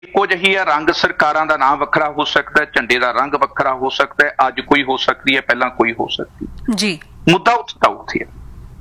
ਇੱਕੋ ਜਿਹੀ ਹੈ, ਰੰਗ ਸਰਕਾਰਾਂ ਦਾ ਨਾਮ ਵੱਖਰਾ ਹੋ ਸਕਦਾ ਹੈ, ਝੰਡੇ ਦਾ ਰੰਗ ਵੱਖਰਾ ਹੋ ਸਕਦਾ ਹੈ, ਅੱਜ ਕੋਈ ਹੋ ਸਕਦੀ ਹੈ, ਪਹਿਲਾਂ ਕੋਈ ਹੋ ਸਕਦੀ ਹੈ। ਜੀ ਮੁੱਦਾ ਉੱਥੇ ਹੈ।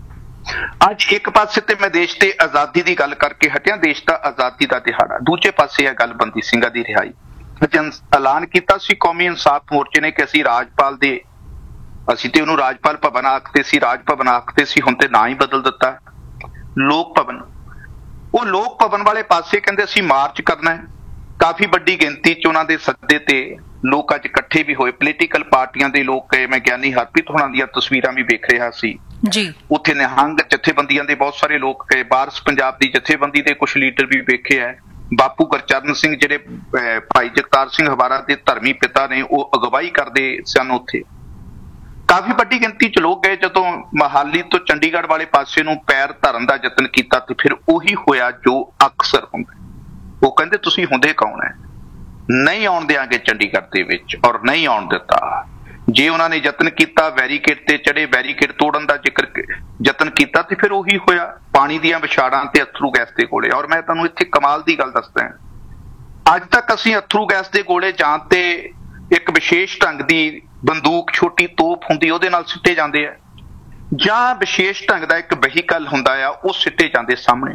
ਅੱਜ ਇੱਕ ਪਾਸੇ ਤੇ ਮੈਂ ਦੇਸ਼ ਤੇ ਆਜ਼ਾਦੀ ਦੀ ਗੱਲ ਕਰਕੇ ਹਟਿਆ, ਦੇਸ਼ ਦਾ ਆਜ਼ਾਦੀ ਦਾ ਦਿਹਾੜਾ, ਦੂਜੇ ਪਾਸੇ ਹੈ ਗੱਲ ਬੰਦੀ ਸਿੰਘਾਂ ਦੀ ਰਿਹਾਈ। ਐਲਾਨ ਕੀਤਾ ਸੀ ਕੌਮੀ ਇਨਸਾਫ ਮੋਰਚੇ ਨੇ ਕਿ ਅਸੀਂ ਰਾਜਪਾਲ ਦੇ, ਅਸੀਂ ਤੇ ਉਹਨੂੰ ਰਾਜਪਾਲ ਭਵਨ ਆਖਦੇ ਸੀ, ਰਾਜ ਭਵਨ ਆਖਦੇ ਸੀ, ਹੁਣ ਤੇ ਨਾਂ ਹੀ ਬਦਲ ਦਿੱਤਾ ਲੋਕ ਭਵਨ। ਉਹ ਲੋਕ ਭਵਨ ਵਾਲੇ ਪਾਸੇ ਕਹਿੰਦੇ ਅਸੀਂ ਮਾਰਚ ਕਰਨਾ ਹੈ। ਕਾਫੀ ਵੱਡੀ ਗਿਣਤੀ ਚ ਉਹਨਾਂ ਦੇ ਸੱਦੇ ਤੇ ਲੋਕ ਅੱਜ ਇਕੱਠੇ ਵੀ ਹੋਏ, ਪੋਲੀਟੀਕਲ ਪਾਰਟੀਆਂ ਦੇ ਲੋਕ ਗਏ। ਮੈਂ ਗਿਆਨੀ ਹਰਪ੍ਰੀਤ ਹੋਣਾ ਦੀਆਂ ਤਸਵੀਰਾਂ ਵੀ ਵੇਖ ਰਿਹਾ ਸੀ ਜੀ। ਉੱਥੇ ਨਿਹੰਗ ਜਥੇਬੰਦੀਆਂ ਦੇ ਬਹੁਤ ਸਾਰੇ ਲੋਕ ਗਏ, ਵਾਰਸ ਪੰਜਾਬ ਦੀ ਜਥੇਬੰਦੀ ਦੇ ਕੁਝ ਲੀਡਰ ਵੀ ਵੇਖੇ ਹੈ। ਬਾਪੂ ਗੁਰਚਰਨ ਸਿੰਘ ਜਿਹੜੇ ਭਾਈ ਜਗਤਾਰ ਸਿੰਘ ਹਵਾਰਾ ਦੇ ਧਰਮੀ ਪਿਤਾ ਨੇ, ਉਹ ਅਗਵਾਈ ਕਰਦੇ ਸਨ। ਉੱਥੇ ਕਾਫੀ ਵੱਡੀ ਗਿਣਤੀ ਚ ਲੋਕ ਗਏ। ਜਦੋਂ ਮੋਹਾਲੀ ਤੋਂ ਚੰਡੀਗੜ੍ਹ ਵਾਲੇ ਪਾਸੇ ਨੂੰ ਪੈਰ ਧਰਨ ਦਾ ਯਤਨ ਕੀਤਾ ਤੇ ਫਿਰ ਉਹੀ ਹੋਇਆ ਜੋ ਅਕਸਰ ਹੁੰਦਾ। ਉਹ ਕਹਿੰਦੇ ਤੁਸੀਂ ਹੁੰਦੇ ਕੌਣ ਹੈ, ਨਹੀਂ ਆਉਣ ਦਿਆਂਗੇ ਚੰਡੀਗੜ੍ਹ ਦੇ ਵਿੱਚ, ਔਰ ਨਹੀਂ ਆਉਣ ਦਿੱਤਾ। ਜੇ ਉਹਨਾਂ ਨੇ ਯਤਨ ਕੀਤਾ, ਬੈਰੀਕੇਡ ਤੇ ਚੜੇ, ਬੈਰੀਕੇਡ ਤੋੜਨ ਦਾ ਯਤਨ ਕੀਤਾ ਤੇ ਫਿਰ ਉਹੀ ਹੋਇਆ, ਪਾਣੀ ਦੀਆਂ ਵਿਛਾੜਾਂ ਤੇ ਅਥਰੂ ਗੈਸ ਦੇ ਗੋਲੇ। ਔਰ ਮੈਂ ਤੁਹਾਨੂੰ ਇੱਥੇ ਕਮਾਲ ਦੀ ਗੱਲ ਦੱਸਦਾ, ਅੱਜ ਤੱਕ ਅਸੀਂ ਅਥਰੂ ਗੈਸ ਦੇ ਗੋਲੇ ਜਾਂ ਤੇ ਇੱਕ ਵਿਸ਼ੇਸ਼ ਢੰਗ ਦੀ ਬੰਦੂਕ, ਛੋਟੀ ਤੋਪ ਹੁੰਦੀ, ਉਹਦੇ ਨਾਲ ਸਿੱਟੇ ਜਾਂਦੇ ਆ, ਜਾਂ ਵਿਸ਼ੇਸ਼ ਢੰਗ ਦਾ ਇੱਕ ਵਹੀਕਲ ਹੁੰਦਾ ਆ, ਉਹ ਸਿੱਟੇ ਜਾਂਦੇ ਸਾਹਮਣੇ।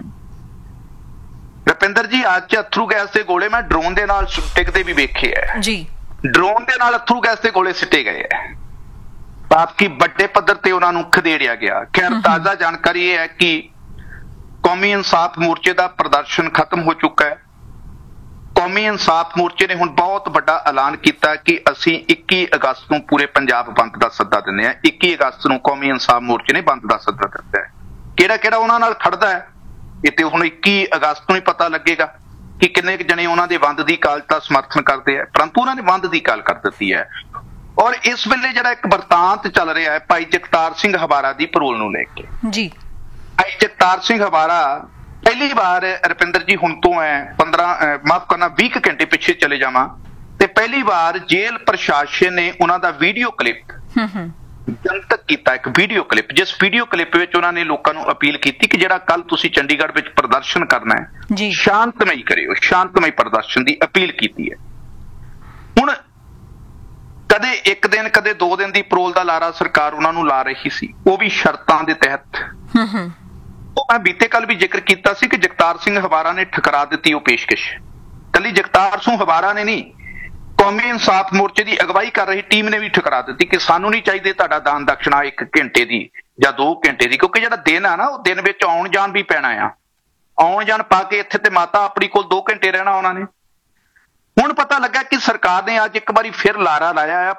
ਰੁਪਿੰਦਰ ਜੀ, ਅੱਜ ਅਥਰੂ ਗੈਸ ਦੇ ਗੋਲੇ ਮੈਂ ਡਰੋਨ ਦੇ ਨਾਲ ਟਿਕਦੇ ਵੀ ਵੇਖੇ ਹੈ ਜੀ। ਡਰੋਨ ਦੇ ਨਾਲ ਅਥਰੂ ਗੈਸ ਦੇ ਗੋਲੇ ਸਿੱਟੇ ਗਏ ਹੈ, ਬਾਕੀ ਵੱਡੇ ਪੱਧਰ ਤੇ ਉਹਨਾਂ ਨੂੰ ਖਦੇੜਿਆ ਗਿਆ। ਖੈਰ, ਤਾਜ਼ਾ ਜਾਣਕਾਰੀ ਇਹ ਹੈ ਕਿ ਕੌਮੀ ਇਨਸਾਫ ਮੋਰਚੇ ਦਾ ਪ੍ਰਦਰਸ਼ਨ ਖਤਮ ਹੋ ਚੁੱਕਾ ਹੈ। ਕੌਮੀ ਇਨਸਾਫ ਮੋਰਚੇ ਨੇ ਹੁਣ ਬਹੁਤ ਵੱਡਾ ਐਲਾਨ ਕੀਤਾ ਕਿ ਅਸੀਂ 21 ਅਗਸਤ ਨੂੰ ਪੂਰੇ ਪੰਜਾਬ ਬੰਦ ਦਾ ਸੱਦਾ ਦਿੰਦੇ ਹਾਂ। 21 ਅਗਸਤ ਨੂੰ ਕੌਮੀ ਇਨਸਾਫ ਮੋਰਚੇ ਨੇ ਬੰਦ ਦਾ ਸੱਦਾ ਦਿੱਤਾ ਹੈ। ਕਿਹੜਾ ਕਿਹੜਾ ਉਹਨਾਂ ਨਾਲ ਖੜਦਾ ਹੈ, ਇਹ ਤੇ ਹੁਣ 21 ਅਗਸਤ ਨੂੰ ਹੀ ਪਤਾ ਲੱਗੇਗਾ ਕਿ ਕਿੰਨੇ ਕੁ ਜਣੇ ਉਹਨਾਂ ਦੇ ਬੰਦ ਦੀ ਕਾਲ ਦਾ ਸਮਰਥਨ ਕਰਦੇ ਆ। ਪਰੰਤੂ ਉਹਨਾਂ ਨੇ ਬੰਦ ਦੀ ਕਾਲ ਕਰ ਦਿੱਤੀ ਹੈ। ਔਰ ਇਸ ਵੇਲੇ ਜਿਹੜਾ ਇੱਕ ਵਰਤਾਂਤ ਚੱਲ ਰਿਹਾ ਹੈ ਭਾਈ ਜਗਤਾਰ ਸਿੰਘ ਹਵਾਰਾ ਦੀ ਪਰੋਲ ਨੂੰ ਲੈ ਕੇ ਜੀ। ਭਾਈ ਜਗਤਾਰ ਸਿੰਘ ਹਵਾਰਾ ਪਹਿਲੀ ਵਾਰ, ਰੁਪਿੰਦਰ ਜੀ, ਹੁਣ ਤੋਂ 20 ਕੁ ਘੰਟੇ ਪਿੱਛੇ ਚਲੇ ਜਾਵਾਂ ਤੇ ਪਹਿਲੀ ਵਾਰ ਜੇਲ੍ਹ ਪ੍ਰਸ਼ਾਸਨ ਨੇ ਉਹਨਾਂ ਦਾ ਵੀਡੀਓ ਕਲਿੱਪ ਜਨਤਕ ਕੀਤਾ, ਇੱਕ ਵੀਡੀਓ ਕਲਿੱਪ, ਜਿਸ ਵੀਡੀਓ ਕਲਿੱਪ ਵਿੱਚ ਉਹਨਾਂ ਨੇ ਲੋਕਾਂ ਨੂੰ ਅਪੀਲ ਕੀਤੀ ਕਿ ਜਿਹੜਾ ਕੱਲ ਤੁਸੀਂ ਚੰਡੀਗੜ੍ਹ ਵਿੱਚ ਪ੍ਰਦਰਸ਼ਨ ਕਰਨਾ ਹੈ, ਸ਼ਾਂਤਮਈ ਕਰਿਓ, ਸ਼ਾਂਤਮਈ ਪ੍ਰਦਰਸ਼ਨ ਦੀ ਅਪੀਲ ਕੀਤੀ ਹੈ। ਹੁਣ ਕਦੇ ਇੱਕ ਦਿਨ, ਕਦੇ 2 ਦਿਨ ਦੀ ਪਰੋਲ ਦਾ ਲਾਰਾ ਸਰਕਾਰ ਉਹਨਾਂ ਨੂੰ ਲਾ ਰਹੀ ਸੀ, ਉਹ ਵੀ ਸ਼ਰਤਾਂ ਦੇ ਤਹਿਤ। ਉਹ ਮੈਂ ਬੀਤੇ ਕੱਲ ਵੀ ਜ਼ਿਕਰ ਕੀਤਾ ਸੀ ਕਿ ਜਗਤਾਰ ਸਿੰਘ ਹਵਾਰਾ ਨੇ ਠੁਕਰਾ ਦਿੱਤੀ ਉਹ ਪੇਸ਼ਕਸ਼। ਕੱਲੀ ਜਗਤਾਰ ਸਿੰਘ ਹਵਾਰਾ ਨੇ ਨਹੀਂ, ਕੌਮੀ ਇਨਸਾਫ ਮੋਰਚੇ ਦੀ ਅਗਵਾਈ ਕਰ ਰਹੀ ਟੀਮ ਨੇ ਵੀ ਠੁਕਰਾ ਦਿੱਤੀ ਕਿ ਸਾਨੂੰ ਨਹੀਂ ਚਾਹੀਦੇ ਤੁਹਾਡਾ ਦਾਨ ਦਕਸ਼ਨਾ 1 ਘੰਟੇ ਦੀ ਜਾਂ 2 ਘੰਟੇ ਦੀ, ਕਿਉਂਕਿ ਜਿਹੜਾ ਦਿਨ ਆ ਨਾ, ਉਹ ਦਿਨ ਵਿੱਚ ਆਉਣ ਜਾਣ ਵੀ ਪੈਣਾ ਆ। ਆਉਣ ਜਾਣ ਪਾ ਕੇ ਇੱਥੇ ਤੇ ਮਾਤਾ ਆਪਣੀ ਕੋਲ 2 ਘੰਟੇ ਰਹਿਣਾ ਉਹਨਾਂ ਨੇ। ਹੁਣ ਪਤਾ ਲੱਗਾ ਕਿ ਸਰਕਾਰ ਨੇ ਅੱਜ ਇੱਕ ਵਾਰੀ ਫਿਰ ਲਾਰਾ ਲਾਇਆ ਆ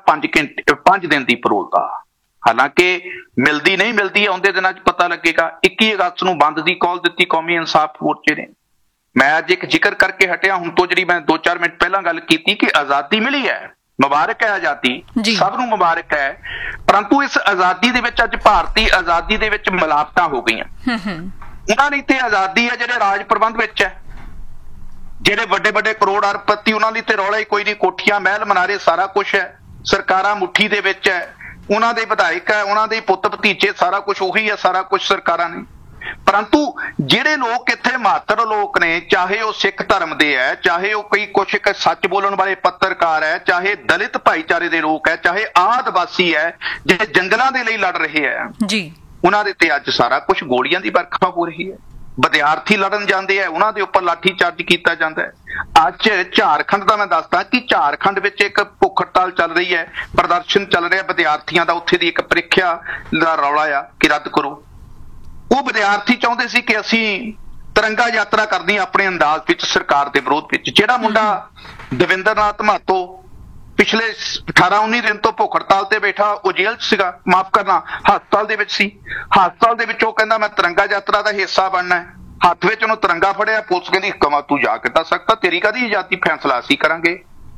5 ਦਿਨ ਦੀ ਪਰੋਲ ਦਾ। ਹਾਲਾਂਕਿ ਮਿਲਦੀ ਨਹੀਂ ਮਿਲਦੀ, ਆਉਂਦੇ ਦਿਨਾਂ 'ਚ ਪਤਾ ਲੱਗੇਗਾ। 21 ਅਗਸਤ ਨੂੰ ਬੰਦ ਦੀ ਕਾਲ ਦਿੱਤੀ ਕੌਮੀ ਇਨਸਾਫ ਮੋਰਚੇ ਨੇ। ਮੈਂ ਅੱਜ ਇੱਕ ਜ਼ਿਕਰ ਕਰਕੇ ਹਟਿਆ ਹੁਣ ਤੋਂ, ਜਿਹੜੀ ਮੈਂ 2-4 ਮਿੰਟ ਪਹਿਲਾਂ ਗੱਲ ਕੀਤੀ ਕਿ ਆਜ਼ਾਦੀ ਮਿਲੀ ਹੈ, ਮੁਬਾਰਕ ਹੈ ਆਜ਼ਾਦੀ, ਸਭ ਨੂੰ ਮੁਬਾਰਕ ਹੈ। ਪਰੰਤੂ ਇਸ ਆਜ਼ਾਦੀ ਦੇ ਵਿੱਚ, ਅੱਜ ਭਾਰਤੀ ਆਜ਼ਾਦੀ ਦੇ ਵਿੱਚ ਮਿਲਾਵਟਾਂ ਹੋ ਗਈਆਂ। ਉਹਨਾਂ ਲਈ ਤੇ ਆਜ਼ਾਦੀ ਹੈ ਜਿਹੜੇ ਰਾਜ ਪ੍ਰਬੰਧ ਵਿੱਚ ਹੈ, ਜਿਹੜੇ ਵੱਡੇ ਵੱਡੇ ਕਰੋੜ ਅਰਬਪਤੀ, ਉਹਨਾਂ ਲਈ ਤੇ ਰੌਲਾ ਹੀ ਕੋਈ ਨਹੀਂ। ਕੋਠੀਆਂ, ਮਹਿਲ, ਮਨਾਰੇ, ਸਾਰਾ ਕੁਛ ਹੈ। ਸਰਕਾਰਾਂ ਮੁੱਠੀ ਦੇ ਵਿੱਚ ਹੈ, ਉਹਨਾਂ ਦੇ ਵਿਧਾਇਕ ਹੈ, ਉਹਨਾਂ ਦੇ ਪੁੱਤ ਭਤੀਜੇ, ਸਾਰਾ ਕੁਛ ਉਹੀ ਹੈ, ਸਾਰਾ ਕੁਛ ਸਰਕਾਰਾਂ ਨੇ। ਪਰੰਤੂ ਜਿਹੜੇ ਲੋਕ ਇੱਥੇ ਮਾਤਰ ਲੋਕ ਨੇ, ਚਾਹੇ ਉਹ ਸਿੱਖ ਧਰਮ ਦੇ ਹੈ, ਚਾਹੇ ਉਹ ਕੁਛ ਇੱਕ ਸੱਚ ਬੋਲਣ ਵਾਲੇ ਪੱਤਰਕਾਰ ਹੈ, ਚਾਹੇ ਦਲਿਤ ਭਾਈਚਾਰੇ ਦੇ ਲੋਕ ਹੈ, ਚਾਹੇ ਆਦਿਵਾਸੀ ਹੈ, ਜਿਹੜੇ ਜੰਗਲਾਂ ਦੇ ਲਈ ਲੜ ਰਹੇ ਹੈ ਜੀ, ਉਹਨਾਂ ਦੇ ਤੇ ਅੱਜ ਸਾਰਾ ਕੁਛ ਗੋਲੀਆਂ ਦੀ ਵਰਖਾ ਹੋ ਰਹੀ ਹੈ। ਵਿਦਿਆਰਥੀ ਲੜਨ ਜਾਂਦੇ ਆ, ਉਹਨਾਂ ਦੇ ਉੱਪਰ ਲਾਠੀ ਚਾਰਜ ਕੀਤਾ ਜਾਂਦਾ ਹੈ। ਅੱਜ ਝਾਰਖੰਡ ਦਾ ਮੈਂ ਦੱਸਦਾ ਕਿ ਝਾਰਖੰਡ ਵਿੱਚ ਇੱਕ ਭੁੱਖ ਹੜਤਾਲ ਚੱਲ ਰਹੀ ਹੈ, ਪ੍ਰਦਰਸ਼ਨ ਚੱਲ ਰਿਹਾ ਵਿਦਿਆਰਥੀਆਂ ਦਾ। ਉੱਥੇ ਦੀ ਇੱਕ ਪ੍ਰੀਖਿਆ ਦਾ ਰੌਲਾ ਆ ਕਿ ਰੱਦ ਕਰੋ। ਉਹ ਵਿਦਿਆਰਥੀ ਚਾਹੁੰਦੇ ਸੀ ਕਿ ਅਸੀਂ ਤਿਰੰਗਾ ਯਾਤਰਾ ਕਰਨੀ ਆਪਣੇ ਅੰਦਾਜ਼ ਵਿੱਚ, ਸਰਕਾਰ ਦੇ ਵਿਰੋਧ ਵਿੱਚ। ਜਿਹੜਾ ਮੁੰਡਾ ਦਵਿੰਦਰ ਨਾਥ ਮਹਾਤੋ ਪਿਛਲੇ 18-19 ਦਿਨ ਤੋਂ ਭੁੱਖ ਹੜਤਾਲ ਤੇ ਬੈਠਾ, ਉਹ ਜੇਲ੍ਹ 'ਚ ਸੀਗਾ, ਮਾਫ ਕਰਨਾ, ਹਸਪਤਾਲ ਦੇ ਵਿੱਚ ਸੀ। ਹਸਪਤਾਲ ਦੇ ਵਿੱਚ ਉਹ ਕਹਿੰਦਾ ਮੈਂ ਤਿਰੰਗਾ ਯਾਤਰਾ ਦਾ ਹਿੱਸਾ ਬਣਨਾ ਹੈ। ਹੱਥ ਵਿੱਚ ਉਹਨੂੰ ਤਿਰੰਗਾ ਫੜਿਆ, ਪੁਲਿਸ ਕਹਿੰਦੀ ਕਮਾ ਤੂੰ ਜਾ ਕੇ ਦੱਸ ਸਕਦਾ, ਤੇਰੀ ਕਾਹਦੀ ਆਜ਼ਾਦੀ, ਫੈਸਲਾ ਅਸੀਂ ਕਰਾਂਗੇ।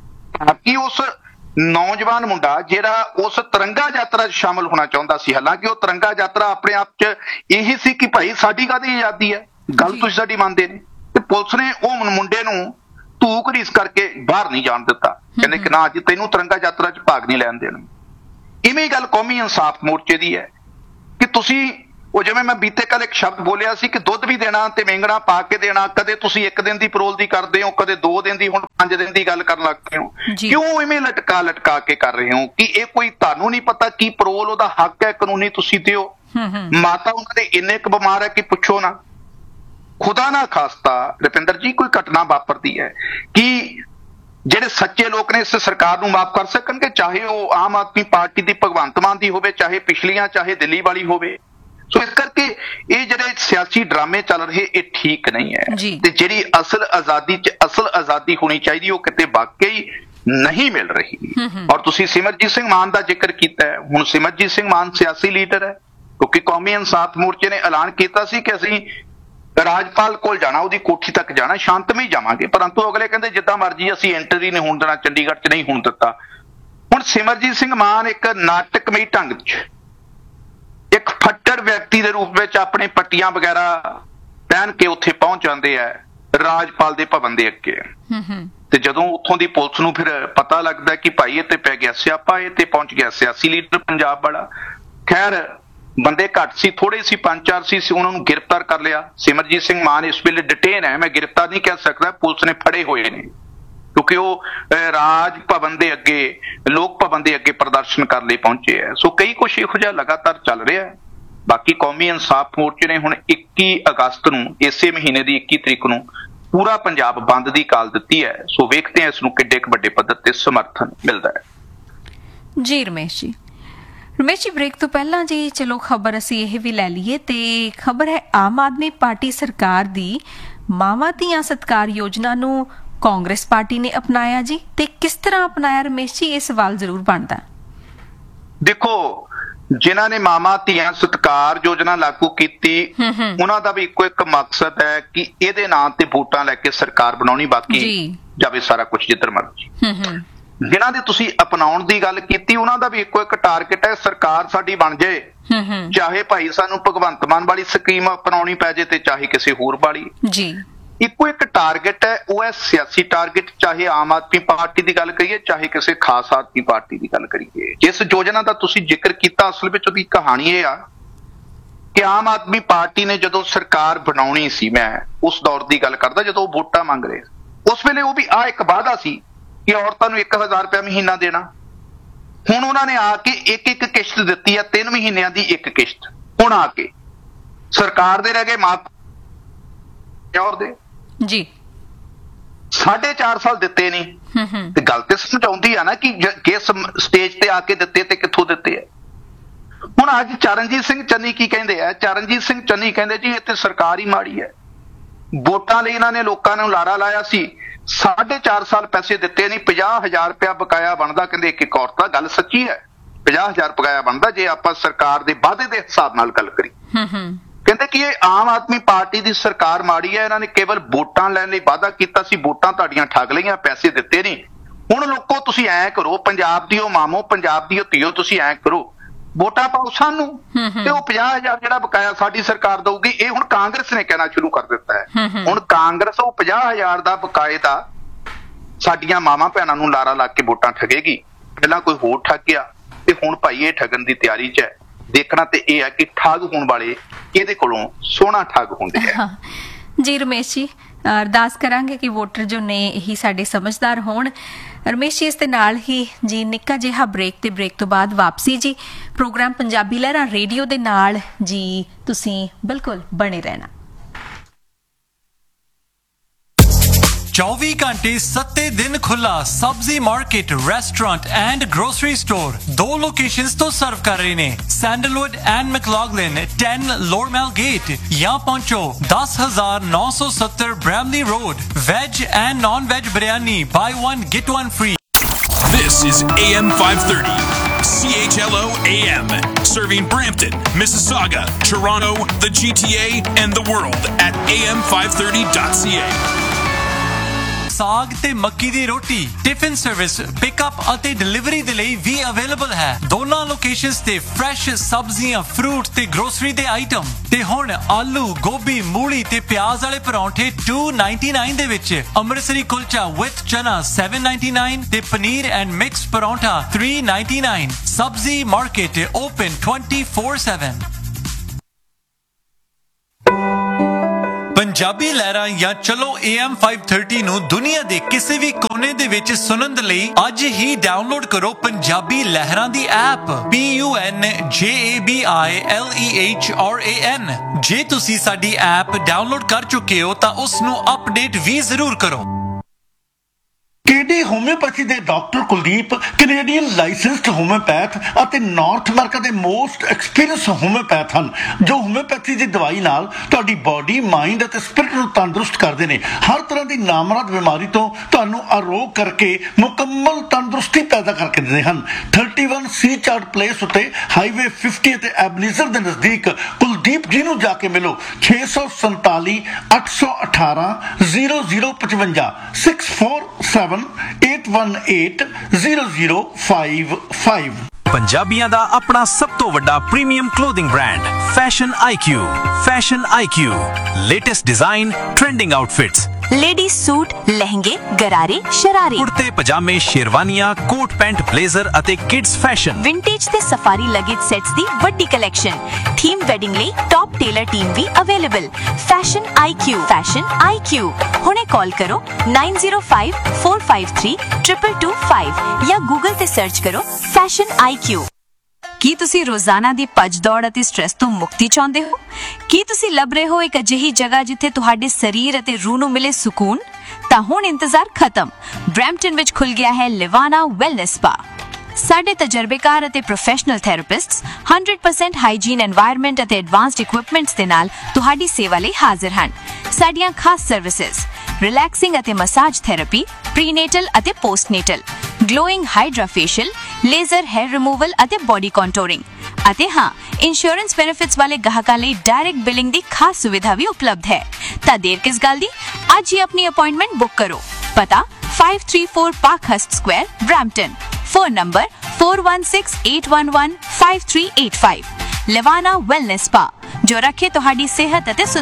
ਕਿ ਉਸ ਨੌਜਵਾਨ ਮੁੰਡਾ ਜਿਹੜਾ ਉਸ ਤਿਰੰਗਾ ਯਾਤਰਾ 'ਚ ਸ਼ਾਮਲ ਹੋਣਾ ਚਾਹੁੰਦਾ ਸੀ, ਹਾਲਾਂਕਿ ਉਹ ਤਿਰੰਗਾ ਯਾਤਰਾ ਆਪਣੇ ਆਪ 'ਚ ਇਹੀ ਸੀ ਕਿ ਭਾਈ ਸਾਡੀ ਕਾਹਦੀ ਆਜ਼ਾਦੀ ਹੈ, ਗੱਲ ਤੁਸੀਂ ਸਾਡੀ ਮੰਨਦੇ ਨੇ। ਤੇ ਪੁਲਿਸ ਨੇ ਉਹ ਮੁੰਡੇ ਨੂੰ ਧੂਕ ਰੀਸ ਕਰਕੇ ਬਾਹਰ ਨਹੀਂ ਜਾਣ ਦਿੱਤਾ, ਕਹਿੰਦੇ ਕਿ ਨਾ ਜੀ ਤੈਨੂੰ ਤਿਰੰਗਾ ਯਾਤਰਾ 'ਚ ਭਾਗ ਨਹੀਂ ਲੈਣ ਦੇਣਾ। ਇਵੇਂ ਗੱਲ ਕੌਮੀ ਇਨਸਾਫ ਮੋਰਚੇ ਦੀ ਹੈ ਕਿ ਤੁਸੀਂ ਉਹ ਜਿਵੇਂ ਮੈਂ ਬੀਤੇ ਕੱਲ ਇੱਕ ਸ਼ਬਦ ਬੋਲਿਆ ਸੀ ਕਿ ਦੁੱਧ ਵੀ ਦੇਣਾ ਤੇ ਮੇਂਗਣਾ ਪਾ ਕੇ ਦੇਣਾ, ਕਦੇ ਤੁਸੀਂ 1 ਦਿਨ ਦੀ ਪਰੋਲ ਦੀ ਕਰਦੇ ਹੋ, ਕਦੇ 2 ਦਿਨ ਦੀ, ਹੁਣ 5 ਦਿਨ ਦੀ ਗੱਲ ਕਰਨ ਲੱਗ ਪਏ ਹੋ। ਕਿਉਂ ਇਵੇਂ ਲਟਕਾ ਕੇ ਕਰ ਰਹੇ ਹੋ? ਕਿ ਇਹ ਕੋਈ ਤੁਹਾਨੂੰ ਨਹੀਂ ਪਤਾ ਕੀ ਪਰੋਲ ਉਹਦਾ ਹੱਕ ਹੈ ਕਾਨੂੰਨੀ, ਤੁਸੀਂ ਦਿਓ। ਮਾਤਾ ਉਹਨਾਂ ਦੇ ਇੰਨੇ ਕੁ ਬਿਮਾਰ ਹੈ ਕਿ ਪੁੱਛੋ ਨਾ। ਖੁਦਾ ਨਾ ਖਾਸਤਾ ਰੁਪਿੰਦਰ ਜੀ ਕੋਈ ਘਟਨਾ ਵਾਪਰਦੀ ਹੈ ਕਿ ਜਿਹੜੇ ਸੱਚੇ ਲੋਕ ਨੇ ਇਸ ਸਰਕਾਰ ਨੂੰ ਮਾਫ ਕਰ ਸਕਣਗੇ, ਚਾਹੇ ਉਹ ਆਮ ਆਦਮੀ ਪਾਰਟੀ ਦੀ ਭਗਵੰਤ ਮਾਨ ਦੀ ਹੋਵੇ, ਚਾਹੇ ਪਿਛਲੀਆਂ, ਚਾਹੇ ਦਿੱਲੀ ਵਾਲੀ ਹੋਵੇ। ਸੋ ਇਸ ਕਰਕੇ ਇਹ ਜਿਹੜੇ ਸਿਆਸੀ ਡਰਾਮੇ ਚੱਲ ਰਹੇ ਇਹ ਠੀਕ ਨਹੀਂ ਹੈ ਤੇ ਜਿਹੜੀ ਅਸਲ ਆਜ਼ਾਦੀ 'ਚ ਅਸਲ ਆਜ਼ਾਦੀ ਹੋਣੀ ਚਾਹੀਦੀ ਉਹ ਕਿਤੇ ਵਾਕਈ ਨਹੀਂ ਮਿਲ ਰਹੀ। ਔਰ ਤੁਸੀਂ ਸਿਮਰਜੀਤ ਸਿੰਘ ਮਾਨ ਦਾ ਜ਼ਿਕਰ ਕੀਤਾ ਹੈ। ਹੁਣ ਸਿਮਰਜੀਤ ਸਿੰਘ ਮਾਨ ਸਿਆਸੀ ਲੀਡਰ ਹੈ ਕਿਉਂਕਿ ਕੌਮੀ ਇਨਸਾਫ ਮੋਰਚੇ ਨੇ ਐਲਾਨ ਕੀਤਾ ਸੀ ਕਿ ਅਸੀਂ ਰਾਜਪਾਲ ਕੋਲ ਜਾਣਾ, ਉਹਦੀ ਕੋਠੀ ਤੱਕ ਜਾਣਾ, ਸ਼ਾਂਤਮਈ ਜਾਵਾਂਗੇ, ਪਰੰਤੂ ਅਗਲੇ ਕਹਿੰਦੇ ਜਿੱਦਾਂ ਮਰਜ਼ੀ ਅਸੀਂ ਐਂਟਰੀ ਨਹੀਂ ਹੋਣ ਦੇਣਾ, ਚੰਡੀਗੜ੍ਹ 'ਚ ਨਹੀਂ ਹੋਣ ਦਿੱਤਾ। ਹੁਣ ਸਿਮਰਜੀਤ ਸਿੰਘ ਮਾਨ ਇੱਕ ਨਾਟਕਮਈ ਢੰਗ 'ਚ ਇੱਕ ਫੱਟੜ ਵਿਅਕਤੀ ਦੇ ਰੂਪ ਵਿੱਚ ਆਪਣੇ ਪੱਟੀਆਂ ਵਗੈਰਾ ਪਹਿਨ ਕੇ ਉੱਥੇ ਪਹੁੰਚ ਜਾਂਦੇ ਆ ਰਾਜਪਾਲ ਦੇ ਭਵਨ ਦੇ ਅੱਗੇ। ਤੇ ਜਦੋਂ ਉੱਥੋਂ ਦੀ ਪੁਲਿਸ ਨੂੰ ਫਿਰ ਪਤਾ ਲੱਗਦਾ ਕਿ ਭਾਈ ਇਹ ਤੇ ਪੈ ਗਿਆ ਸਿਆਪਾ, ਇਹ ਤੇ ਪਹੁੰਚ ਗਿਆ ਸਿਆਸੀ ਲੀਡਰ ਪੰਜਾਬ ਵਾਲਾ। ਖੈਰ ਬੰਦੇ ਘੱਟ ਸੀ, ਥੋੜੇ ਸੀ, 5-4 ਸੀ, ਉਹਨਾਂ ਨੂੰ ਗ੍ਰਿਫਤਾਰ ਕਰ ਲਿਆ। ਸਿਮਰਜੀਤ ਸਿੰਘ ਮਾਨ ਇਸ ਵੇਲੇ ਡਿਟੇਨ ਹੈ, ਮੈਂ ਗ੍ਰਿਫਤਾਰ ਨਹੀਂ ਕਹਿ ਸਕਦਾ, ਪੁਲਿਸ ਨੇ ਫੜੇ ਹੋਏ ਨੇ ਕਿਉਂਕਿ ਉਹ ਰਾਜ ਭਵਨ ਦੇ ਅੱਗੇ, ਲੋਕ ਭਵਨ ਦੇ ਅੱਗੇ ਪ੍ਰਦਰਸ਼ਨ ਕਰਨ ਲਈ ਪਹੁੰਚੇ ਹੈ। ਸੋ ਕਈ ਕੁਛ ਇਹੋ ਜਿਹਾ ਲਗਾਤਾਰ ਚੱਲ ਰਿਹਾ ਹੈ। ਬਾਕੀ ਕੌਮੀ ਇਨਸਾਫ ਮੋਰਚੇ ਨੇ ਹੁਣ 21 ਅਗਸਤ ਨੂੰ, ਇਸੇ ਮਹੀਨੇ ਦੀ 21 ਤਰੀਕ ਨੂੰ ਪੂਰਾ ਪੰਜਾਬ ਬੰਦ ਦੀ ਕਾਲ ਦਿੱਤੀ ਹੈ। ਸੋ ਵੇਖਦੇ ਹਾਂ ਇਸ ਨੂੰ ਕਿੱਡੇ ਕੁ ਵੱਡੇ ਪੱਧਰ ਤੇ ਸਮਰਥਨ ਮਿਲਦਾ ਹੈ। ਜੀ ਰਮੇਸ਼ ਜੀ ਬ੍ਰੇਕ ਤੋਂ ਪਹਿਲਾਂ ਜੀ ਚਲੋ ਖਬਰ ਅਸੀਂ ਇਹ ਵੀ ਲੈ ਲਈਏ ਤੇ ਖਬਰ ਹੈ ਆਮ ਆਦਮੀ ਪਾਰਟੀ ਸਰਕਾਰ ਦੀ ਮਾਵਾਂ ਧੀਆਂ ਸਤਿਕਾਰ ਯੋਜਨਾ ਨੂੰ ਕਾਂਗਰਸ ਪਾਰਟੀ ਨੇ ਅਪਣਾਇਆ ਜੀ, ਤੇ ਕਿਸ ਤਰ੍ਹਾਂ ਅਪਣਾਇਆ ਰਮੇਸ਼ ਜੀ, ਇਹ ਸਵਾਲ ਜ਼ਰੂਰ ਬਣਦਾ। ਦੇਖੋ ਜਿਨ੍ਹਾਂ ਨੇ ਮਾਵਾਂ ਧੀਆਂ ਸਤਿਕਾਰ ਯੋਜਨਾ ਲਾਗੂ ਕੀਤੀ ਉਹਨਾਂ ਦਾ ਵੀ ਇੱਕੋ ਇੱਕ ਮਕਸਦ ਹੈ ਕਿ ਇਹਦੇ ਨਾਂ ਤੇ ਵੋਟਾਂ ਲੈ ਕੇ ਸਰਕਾਰ ਬਣਾਉਣੀ, ਬਾਕੀ ਜਾਵੇ ਸਾਰਾ ਕੁਝ ਜਿੱਧਰ ਮਰਜ਼ੀ। ਜਿਨ੍ਹਾਂ ਦੀ ਤੁਸੀਂ ਅਪਣਾਉਣ ਦੀ ਗੱਲ ਕੀਤੀ ਉਹਨਾਂ ਦਾ ਵੀ ਇੱਕੋ ਇੱਕ ਟਾਰਗੇਟ ਹੈ, ਸਰਕਾਰ ਸਾਡੀ ਬਣ ਜਾਏ, ਚਾਹੇ ਭਾਈ ਸਾਨੂੰ ਭਗਵੰਤ ਮਾਨ ਵਾਲੀ ਸਕੀਮ ਅਪਣਾਉਣੀ ਪੈ ਜਾਏ ਤੇ ਚਾਹੇ ਕਿਸੇ ਹੋਰ ਵਾਲੀ। ਇੱਕੋ ਇੱਕ ਟਾਰਗੇਟ ਹੈ, ਉਹ ਹੈ ਸਿਆਸੀ ਟਾਰਗੇਟ, ਚਾਹੇ ਆਮ ਆਦਮੀ ਪਾਰਟੀ ਦੀ ਗੱਲ ਕਰੀਏ, ਚਾਹੇ ਕਿਸੇ ਖਾਸ ਆਦਮੀ ਪਾਰਟੀ ਦੀ ਗੱਲ ਕਰੀਏ। ਜਿਸ ਯੋਜਨਾ ਦਾ ਤੁਸੀਂ ਜ਼ਿਕਰ ਕੀਤਾ ਅਸਲ ਵਿੱਚ ਉਹਦੀ ਕਹਾਣੀ ਇਹ ਆ ਕਿ ਆਮ ਆਦਮੀ ਪਾਰਟੀ ਨੇ ਜਦੋਂ ਸਰਕਾਰ ਬਣਾਉਣੀ ਸੀ, ਮੈਂ ਉਸ ਦੌਰ ਦੀ ਗੱਲ ਕਰਦਾ ਜਦੋਂ ਉਹ ਵੋਟਾਂ ਮੰਗ ਰਹੇ, ਉਸ ਵੇਲੇ ਉਹ ਵੀ ਆ ਇੱਕ ਵਾਅਦਾ ਸੀ ਕਿ ਔਰਤਾਂ ਨੂੰ 1000 ਰੁਪਇਆ ਮਹੀਨਾ ਦੇਣਾ। ਹੁਣ ਉਹਨਾਂ ਨੇ ਆ ਕੇ ਇੱਕ ਕਿਸ਼ਤ ਦਿੱਤੀ ਆ, 3 ਮਹੀਨਿਆਂ ਦੀ ਇੱਕ ਕਿਸ਼ਤ। ਹੁਣ ਆ ਕੇ ਸਰਕਾਰ ਦੇ ਰਹਿ ਗਏ ਮਾਫ ਔਰ ਦੇ ਜੀ 4.5 ਸਾਲ ਦਿੱਤੇ ਨਹੀਂ ਤੇ ਗੱਲ ਤੇ ਸਮਝਾਉਂਦੀ ਆ ਨਾ ਕਿ ਕਿਸ ਸਟੇਜ ਤੇ ਆ ਕੇ ਦਿੱਤੇ ਤੇ ਕਿੱਥੋਂ ਦਿੱਤੇ ਆ। ਹੁਣ ਅੱਜ ਚਰਨਜੀਤ ਸਿੰਘ ਚੰਨੀ ਕੀ ਕਹਿੰਦੇ ਆ? ਚਰਨਜੀਤ ਸਿੰਘ ਚੰਨੀ ਕਹਿੰਦੇ ਜੀ ਇੱਥੇ ਸਰਕਾਰ ਹੀ ਮਾੜੀ ਹੈ, ਵੋਟਾਂ ਲਈ ਇਹਨਾਂ ਨੇ ਲੋਕਾਂ ਨੂੰ ਲਾਰਾ ਲਾਇਆ ਸੀ, 4.5 ਸਾਲ ਪੈਸੇ ਦਿੱਤੇ ਨਹੀਂ, 50,000 ਰੁਪਇਆ ਬਕਾਇਆ ਬਣਦਾ। ਕਹਿੰਦੇ ਇੱਕ ਔਰਤ ਦਾ ਗੱਲ ਸੱਚੀ ਹੈ, 50,000 ਬਕਾਇਆ ਬਣਦਾ ਜੇ ਆਪਾਂ ਸਰਕਾਰ ਦੇ ਵਾਅਦੇ ਦੇ ਹਿਸਾਬ ਨਾਲ ਗੱਲ ਕਰੀ। ਕਹਿੰਦੇ ਕਿ ਇਹ ਆਮ ਆਦਮੀ ਪਾਰਟੀ ਦੀ ਸਰਕਾਰ ਮਾੜੀ ਹੈ, ਇਹਨਾਂ ਨੇ ਕੇਵਲ ਵੋਟਾਂ ਲੈਣ ਲਈ ਵਾਅਦਾ ਕੀਤਾ ਸੀ, ਵੋਟਾਂ ਤੁਹਾਡੀਆਂ ਠੱਗ ਲਈਆਂ, ਪੈਸੇ ਦਿੱਤੇ ਨਹੀਂ। ਹੁਣ ਲੋਕੋ ਤੁਸੀਂ ਐਂ ਕਰੋ, ਪੰਜਾਬ ਦੀ ਉਹ ਮਾਮੋ, ਪੰਜਾਬ ਦੀ ਉਹ ਧੀਓ, ਤੁਸੀਂ ਐਂ ਕਰੋ ਵੋਟਾਂ ਪਾਓ ਸਾਨੂੰ ਤੇ ਉਹ 50,000 ਜਿਹੜਾ ਬਕਾਇਆ ਸਾਡੀ ਸਰਕਾਰ ਦਊਗੀ। ਇਹ ਹੁਣ ਕਾਂਗਰਸ ਨੇ ਕਹਿਣਾ ਸ਼ੁਰੂ ਕਰ ਦਿੱਤਾ ਹੈ। ਹੁਣ ਕਾਂਗਰਸ ਉਹ 50,000 ਦਾ ਬਕਾਏ ਦਾ ਸਾਡੀਆਂ ਮਾਵਾਂ ਭੈਣਾਂ ਨੂੰ ਲਾਰਾ ਲਾ ਕੇ ਵੋਟਾਂ ਠਗੇਗੀ। ਪਹਿਲਾਂ ਕੋਈ ਹੋਰ ਠੱਗ ਗਿਆ ਤੇ ਹੁਣ ਭਾਈ ਇਹ ਠੱਗਣ ਦੀ ਤਿਆਰੀ 'ਚ ਹੈ। ਦੇਖਣਾ ਤੇ ਇਹ ਹੈ ਕਿ ਠੱਗ ਹੋਣ ਵਾਲੇ ਇਹਦੇ ਕੋਲੋਂ ਸੋਹਣਾ ਠੱਗ ਹੁੰਦੇ ਆ। ਜੀ ਰਮੇਸ਼ ਜੀ ਅਰਦਾਸ ਕਰਾਂਗੇ ਕਿ ਵੋਟਰ ਜੋ ਨੇ ਇਹੀ ਸਾਡੇ ਸਮਝਦਾਰ ਹੋਣ। ਰਮੇਸ਼ ਜੀ ਇਸ ਦੇ ਨਾਲ ਹੀ ਜੀ ਨਿੱਕਾ ਜਿਹਾ ਬ੍ਰੇਕ ਤੇ ਬ੍ਰੇਕ ਤੋਂ ਬਾਅਦ ਵਾਪਸੀ ਜੀ ਪ੍ਰੋਗਰਾਮ ਪੰਜਾਬੀ ਲਹਿਰਾਂ ਰੇਡੀਓ ਦੇ ਨਾਲ ਜੀ ਤੁਸੀਂ ਬਿਲਕੁਲ ਬਣੇ ਰਹਿਣਾ। 24 घंटे 7 दिन खुला सब्जी market restaurant and grocery store 2 locations तो सर्व कर रहे ने सैंडलवुड एंड मैक्लॉगलिन 10 लोरमेल गेट या पहुंचो 10,970 Bramalea road. Veg and non veg biryani buy 1 get 1 free। This is AM 530 CHLO AM, serving Brampton, Mississauga, Toronto, the GTA and the world at am530.ca। ਸਾਗ ਤੇ ਮੱਕੀ ਦੀ ਰੋਟੀ ਟਿਫਿਨ ਸਰਵਿਸ ਪਿਕਅਪ ਅਤੇ delivery ਦੇ ਲਈ ਵੀ available ਹੈ। ਦੋਨਾਂ ਲੋਕੇਸ਼ਨਸ ਤੇ ਫਰੈਸ਼ ਸਬਜ਼ੀਆਂ, ਫਰੂਟ ਤੇ ਗਰੋਸਰੀ ਦੇ ਆਈਟਮ। ਤੇ ਹੁਣ ਆਲੂ, ਗੋਭੀ, ਮੂਲੀ ਤੇ ਪਿਆਜ਼ ਵਾਲੇ ਪਰੌਂਠੇ 299 ਦੇ ਵਿੱਚ। ਅੰਮ੍ਰਿਤਸਰੀ ਕੁਲਚਾ ਵਿਦ ਚਨਾ 799 ਤੇ ਪਨੀਰ ਐਂਡ ਮਿਕਸ ਪਰੌਂਠਾ 399। ਸਬਜ਼ੀ ਮਾਰਕੀਟ ਓਪਨ 24/7। ਪੰਜਾਬੀ ਲਹਿਰਾਂ ਜਾਂ ਚਲੋ AM 530 ਨੂੰ ਦੁਨੀਆ ਦੇ ਕਿਸੇ ਵੀ ਕੋਨੇ ਦੇ ਵਿੱਚ ਸੁਣਨ ਦੇ ਲਈ ਅੱਜ ਹੀ ਡਾਊਨਲੋਡ ਕਰੋ ਪੰਜਾਬੀ ਲਹਿਰਾਂ ਦੀ ਐਪ PUNJABILEHRAN। ਜੇ ਤੁਸੀਂ ਸਾਡੀ ਐਪ ਡਾਊਨਲੋਡ ਕਰ ਚੁੱਕੇ ਹੋ ਤਾਂ ਉਸ ਨੂੰ ਅਪਡੇਟ ਵੀ ਜ਼ਰੂਰ ਕਰੋ। KD ਹੋਮਿਓਪੈਥੀ ਦੇ doctor Kuldeep Canadian licensed homeopath ਅਤੇ ਨਾਰਥ ਅਮਰੀਕਾ ਦੇ ਮੋਸਟ ਐਕਸਪੀਰੀਅੰਸ ਹੋਮਿਓਪੈਥ ਹਨ ਜੋ ਹੋਮਿਓਪੈਥੀ ਦੀ ਦਵਾਈ ਨਾਲ ਤੁਹਾਡੀ ਬਾਡੀ, ਮਾਈਂਡ ਅਤੇ ਸਪਿਰਿਟ ਨੂੰ ਤੰਦਰੁਸਤ ਕਰਦੇ ਨੇ। ਹਰ ਤਰ੍ਹਾਂ ਦੀ ਨਾਮਰਦ ਬਿਮਾਰੀ ਤੋਂ ਤੁਹਾਨੂੰ ਆਰੋਗ ਕਰਕੇ ਮੁਕੰਮਲ ਤੰਦਰੁਸਤੀ ਪੈਦਾ ਕਰਕੇ ਦਿੰਦੇ ਹਨ। 31 ਸੀ ਚਾਰਟ ਪਲੇਸ ਉੱਤੇ ਹਾਈਵੇ 50 ਅਤੇ ਐਬਨੀਜ਼ਰ ਦੇ ਨਜ਼ਦੀਕ ਕੁਲਦੀਪ ਜੀ ਨੂੰ ਜਾ ਕੇ ਮਿਲੋ। 647 818 0055 647-818-0055। ਪੰਜਾਬੀਆਂ ਦਾ ਆਪਣਾ ਸਭ ਤੋਂ ਵੱਡਾ premium clothing brand fashion IQ। Fashion IQ latest design, trending outfits, ladies suit, लहंगे, गरारे, शरारे, कुर्ते पजामे, शेरवानियां, कोट पैंट, ब्लेजर ਅਤੇ किड्स फैशन, विंटेज ਤੇ सफारी लगेज सेट्स ਦੀ ਵੱਡੀ ਕਲੈਕਸ਼ਨ। ਥੀਮ ਵੈਡਿੰਗ ਲਈ ਟੌਪ ਟੇਲਰ ਟੀਮ ਵੀ ਅਵੇਲੇਬਲ। ਫੈਸ਼ਨ IQ ਹੁਣੇ ਕਾਲ ਕਰੋ 9054532225 ਜਾਂ ਗੂਗਲ ਤੇ ਸਰਚ ਕਰੋ ਫੈਸ਼ਨ IQ। ਕੀ ਤੁਸੀਂ ਰੋਜ਼ਾਨਾ ਦੀ ਭੱਜ ਦੌੜ ਅਤੇ ਸਟ੍ਰੈਸ ਤੋਂ ਮੁਕਤੀ ਚਾਹੁੰਦੇ ਹੋ? ਕੀ ਤੁਸੀਂ ਲੱਭ ਰਹੇ ਹੋ ਇੱਕ ਅਜਿਹੀ ਜਗ੍ਹਾ ਜਿੱਥੇ ਤੁਹਾਡੇ ਸਰੀਰ ਅਤੇ ਰੂਹ ਨੂੰ ਮਿਲੇ ਸਕੂਨ? ਤਾਂ ਹੁਣ ਇੰਤਜ਼ਾਰ ਖਤਮ। ਬਰੈਂਪਟਨ ਵਿੱਚ ਖੁੱਲ ਗਿਆ ਹੈ ਲਿਵਾਨਾ ਵੈਲਨੈਸ ਸਪਾ। ਸਾਡੇ ਤਜਰਬੇਕਾਰ ਅਤੇ ਪ੍ਰੋਫੈਸ਼ਨਲ ਥੈਰੇਪਿਸਟਸ 100% ਹਾਈਜੀਨ এনवायरमेंट ਅਤੇ ਐਡਵਾਂਸਡ ਇਕਵਿਪਮੈਂਟਸ ਦੇ ਨਾਲ ਤੁਹਾਡੀ ਸੇਵਾ ਲਈ ਹਾਜ਼ਰ ਹਨ। ਸਾਡੀਆਂ ਖਾਸ ਸਰਵਿਸਿਜ਼ ਰਿਲੈਕਸਿੰਗ ਅਤੇ ਮਸਾਜ ਥੈਰੇਪੀ, ਪ੍ਰੀਨੇਟਲ ਅਤੇ ਪੋਸਟਨੇਟਲ, glowing hydra facial, laser hair removal ਅਤੇ ਬੋਡੀ ਕੰਟੂਰਿੰਗ। ਅਤੇ ਹਾਂ, ਇੰਸ਼ੋਰੈਂਸ ਬੈਨੀਫਿਟਸ ਵਾਲੇ ਗਾਹਕਾਂ ਲਈ ਡਾਇਰੈਕਟ ਬਿਲਿੰਗ ਦੀ ਖਾਸ ਸੁਵਿਧਾ ਵੀ ਉਪਲਬਧ ਹੈ। ਤਾਂ ਦੇਰ ਕਿਸ ਗੱਲ ਦੀ, ਅੱਜ ਹੀ ਆਪਣੀ ਅਪਾਇੰਟਮੈਂਟ ਬੁੱਕ ਕਰੋ। ਪਤਾ 534 ਪਾਰਕਹਰਸਟ Square, Brampton. Phone number 4168115385। लिवाना wellness spa जो रखे तुहाडी सेहत अते